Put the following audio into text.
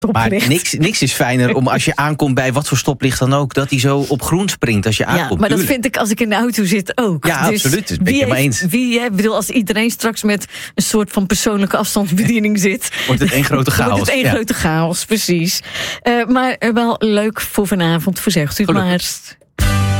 Maar niks is fijner om als je aankomt bij wat voor stoplicht dan ook, dat hij zo op groen springt als je aankomt. Ja, maar dat vind ik als ik in de auto zit ook. Ja, dus absoluut. Dat ben ik helemaal eens. Als iedereen straks met een soort van persoonlijke afstandsbediening zit, wordt het één grote chaos. Wordt het één grote chaos, precies. Maar wel leuk voor vanavond, verzegt u het maar.